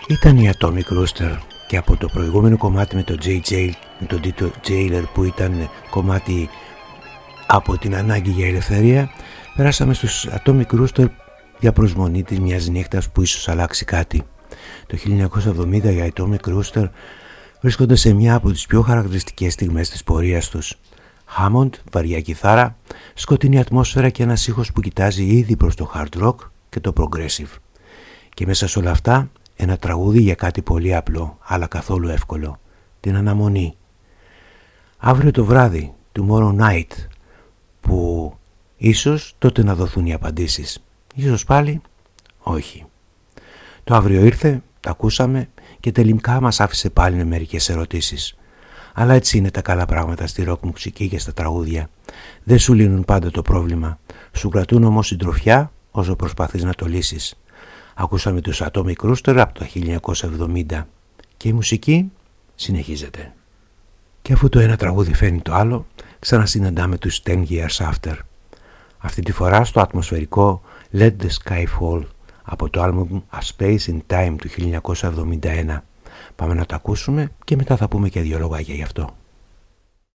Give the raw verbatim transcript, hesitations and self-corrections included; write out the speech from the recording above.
Ήταν η Atomic Rooster και από το προηγούμενο κομμάτι με το τζέι τζέι, με τον Tito Jailer που ήταν κομμάτι από την ανάγκη για ελευθερία, περάσαμε στους Atomic Rooster για προσμονή της μιας νύχτας που ίσως αλλάξει κάτι. Το χίλια εννιακόσια εβδομήντα οι Atomic Rooster βρίσκονται σε μια από τις πιο χαρακτηριστικές στιγμές της πορείας τους. Hammond, βαριά κιθάρα, σκοτεινή ατμόσφαιρα και ένας ήχος που κοιτάζει ήδη προς το hard rock και το progressive. Και μέσα σε όλα αυτά ένα τραγούδι για κάτι πολύ απλό, αλλά καθόλου εύκολο. Την αναμονή. Αύριο το βράδυ, tomorrow night, που ίσως τότε να δοθούν οι απαντήσεις. Ίσως πάλι, όχι. Το αύριο ήρθε, τα ακούσαμε και τελικά μας άφησε πάλι με μερικές ερωτήσεις. Αλλά έτσι είναι τα καλά πράγματα στη ροκ μουσική και στα τραγούδια. Δεν σου λύνουν πάντα το πρόβλημα. Σου κρατούν όμως συντροφιά όσο προσπαθείς να το λύσεις. Ακούσαμε τους Atomic Rooster από το χίλια εννιακόσια εβδομήντα και η μουσική συνεχίζεται. Και αφού το ένα τραγούδι φέρνει το άλλο, ξανασυναντάμε τους Ten Years After. Αυτή τη φορά στο ατμοσφαιρικό Let the Sky Fall από το άλμπουμ A Space in Time του χίλια εννιακόσια εβδομήντα ένα. Πάμε να το ακούσουμε και μετά θα πούμε και δύο λογάκια γι' αυτό.